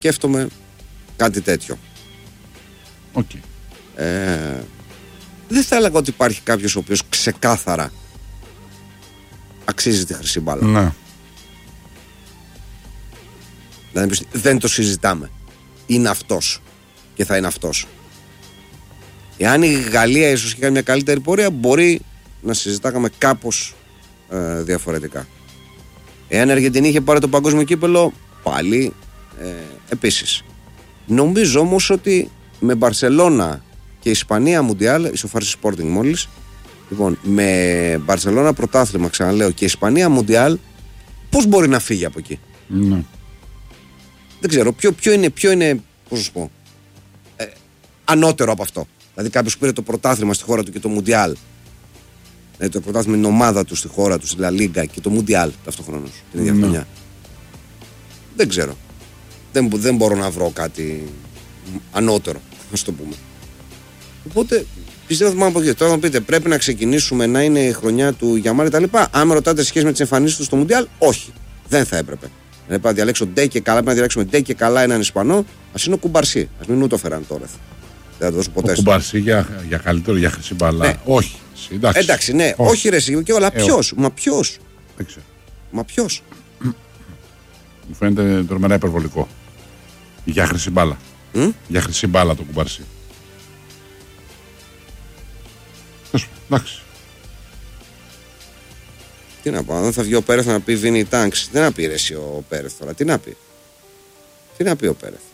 σκέφτομαι κάτι τέτοιο. Okay. Δεν θα έλεγα ότι υπάρχει κάποιος ο οποίος ξεκάθαρα αξίζει τη χρυσή μπάλα. Ναι. Δηλαδή δεν το συζητάμε. Είναι αυτός και θα είναι αυτός. Εάν η Γαλλία ίσως είχε κάνει μια καλύτερη πορεία, μπορεί να συζητάγαμε κάπως διαφορετικά. Εάν η Αργεντινή είχε πάρει το παγκόσμιο κύπελο, πάλι επίσης. Νομίζω όμως ότι με Μπαρσελόνα και Ισπανία Μουντιάλ, ισοφάρισε Sporting μόλις, λοιπόν, με Μπαρσελόνα πρωτάθλημα, ξαναλέω, και Ισπανία Μουντιάλ, πώς μπορεί να φύγει από εκεί? Ναι. Δεν ξέρω, ποιο είναι, πώς να σου πω, ανώτερο από αυτό. Δηλαδή κάποιος που πήρε το πρωτάθλημα στη χώρα του και το Μουντιάλ, δηλαδή το πρωτάθλημα είναι η ομάδα του στη χώρα του, στη Λα Λίγκα, και το Μουντιάλ ταυτόχρονος την ίδια χρονιά. Δεν ξέρω. Δεν μπορώ να βρω κάτι ανώτερο, να το πούμε. Οπότε πιστεύω ότι από εκεί. Τώρα θα πείτε, πρέπει να ξεκινήσουμε να είναι η χρονιά του Γιαμάλ κτλ. Αν με ρωτάτε σχέση με τις εμφανίσεις του στο Μουντιάλ, όχι. Δεν θα έπρεπε. Πρέπει να διαλέξω ντε και καλά, πρέπει να διαλέξουμε ντε και καλά έναν Ισπανό. Ας είναι ο Κουμπαρσί. Ας μην ούτω φέραν τώρα. Δεν θα το δώσω ποτέ. Ο Κουμπαρσί για καλύτερο, για χρυσή μπάλα. Ναι. Όχι. Εντάξει, ναι, όχι ρε εσύ, αλλά ποιος? Μα ποιος? Δεν ξέρω. Μα ποιος? Μου φαίνεται τρομερά υπερβολικό. Για χρυσή μπάλα. Για χρυσή μπάλα το Κουμπαρσί. Εντάξει. Τι να πω, αν θα βγει ο Πέρεθ να πει Βίνι Τάγκς, δεν να πει ρε εσύ ο Πέρεθ τώρα, τι να πει? Τι να πει ο Πέρεθ?